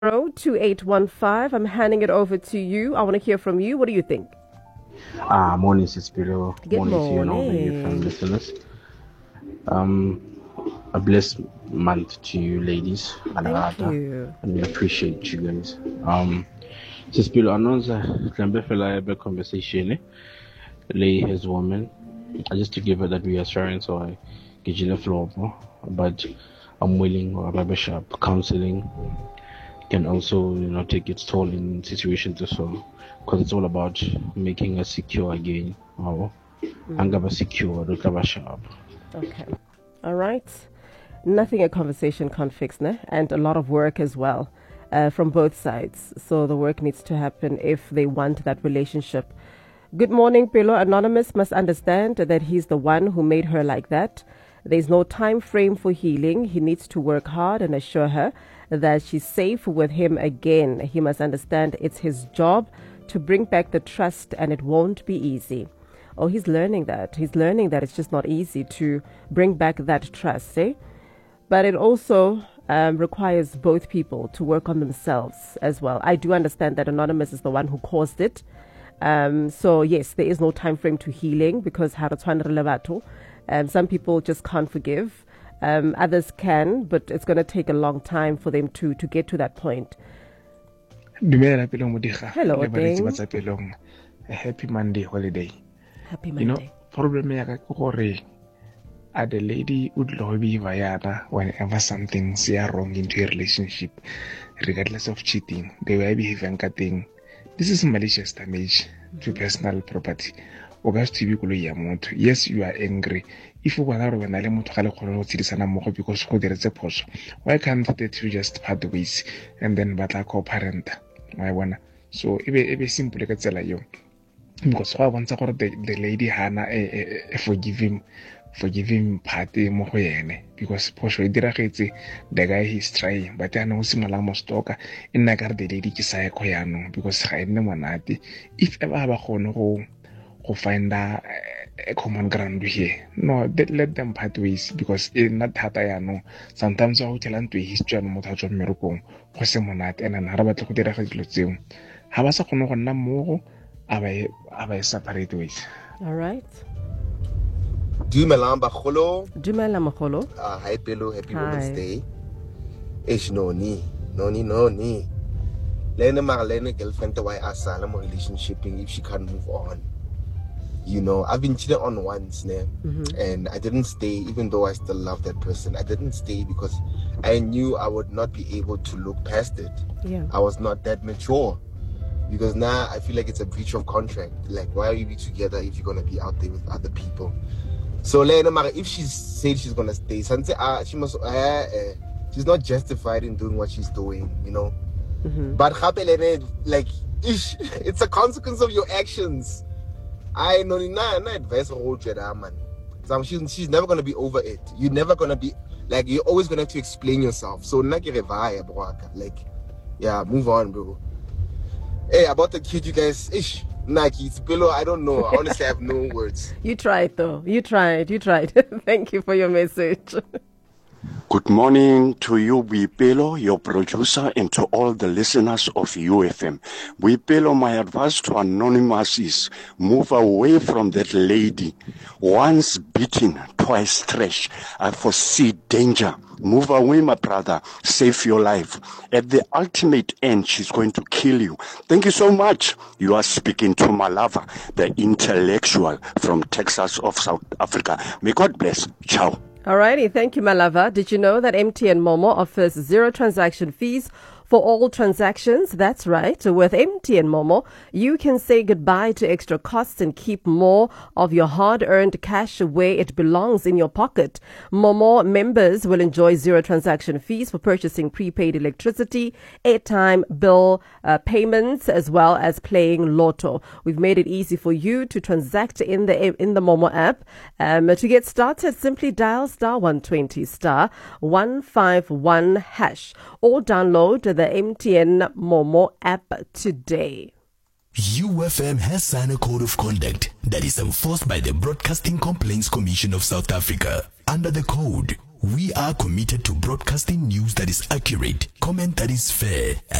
2815. I'm handing it over to you. I want to hear from you. What do you think? Morning, Sispiro. Good morning to you and all the morning. FM listeners. A blessed month to you, ladies. Thank you. And we appreciate you guys. Sispiro, announcer, Klembe fella a conversation. Lay his woman. Just to give her that reassurance, so I get you the floor, but I'm willing, or a sharp counseling can also, take its toll in situations as well, because it's all about making us secure again. Secure, sharp. Okay. All right. Nothing a conversation can't fix, ne? And a lot of work as well from both sides. So the work needs to happen if they want that relationship. Good morning, Pelo. Anonymous must understand that he's the one who made her like that. There's no time frame for healing. He needs to work hard and assure her that she's safe with him again. He must understand it's his job to bring back the trust, and it won't be easy. Oh, he's learning that. He's learning that it's just not easy to bring back that trust, eh? But it also requires both people to work on themselves as well. I do understand that Anonymous is the one who caused it. So yes, there is no time frame to healing because some people just can't forgive. Others can, but it's going to take a long time for them to get to that point. Hello, Ding. A happy Monday holiday. Happy Monday. Problem the lady would lobby Vayana whenever something's wrong into a relationship, regardless of cheating, the way I behave and cutting. This is malicious damage to personal property. Yes, you are angry. If you want to because why can't the two just part ways and then battle co-parent? So it is simple because I want the lady Hannah forgiving party because the guy he's trying, but I know Simalamo stalker in Nagar the lady Kisaya because I never if ever have a who find a common ground here. No, let them part ways because it's not Hatayano. Sometimes I will tell them to history and Motajo Miracle, Josemonat and another Lutzim. Habasa Kono more I separate ways. All right. Dumelang bagolo. Dumelang magolo. Hi Pelo, happy Women's Day. Ish no ni. Lena Marlene girlfriend why asala mo relationshiping if she can't move on. I've been cheated on once, and I didn't stay even though I still love that person. I didn't stay because I knew I would not be able to look past it. Yeah. I was not that mature. Because now I feel like it's a breach of contract. Like, why are you be together if you're gonna be out there with other people? So if she said she's gonna stay, she must. She's not justified in doing what she's doing, But it's a consequence of your actions. I know not advice man. So she's never gonna be over it. You're never gonna be you're always gonna have to explain yourself. So move on, bro. Hey, about the kid, you guys, Nike, it's below. I don't know. I honestly have no words. You tried, though. You tried. Thank you for your message. Good morning to you, Boipelo, your producer, and to all the listeners of UFM. Boipelo, my advice to Anonymous is move away from that lady. Once beaten, twice trash. I foresee danger. Move away, my brother. Save your life. At the ultimate end, she's going to kill you. Thank you so much. You are speaking to Malava, the intellectual from Texas of South Africa. May God bless. Ciao. Alrighty, thank you, Malava. Did you know that MTN Momo offers 0 transaction fees for all transactions? That's right. With MTN Momo, you can say goodbye to extra costs and keep more of your hard-earned cash where it belongs in your pocket. Momo members will enjoy 0 transaction fees for purchasing prepaid electricity, airtime, bill payments, as well as playing Lotto. We've made it easy for you to transact in the Momo app. To get started, simply dial *120 *151 hash or download the MTN Momo app today. UFM has signed a code of conduct that is enforced by the Broadcasting Complaints Commission of South Africa. Under the code, We are committed to broadcasting news that is accurate, comment that is fair,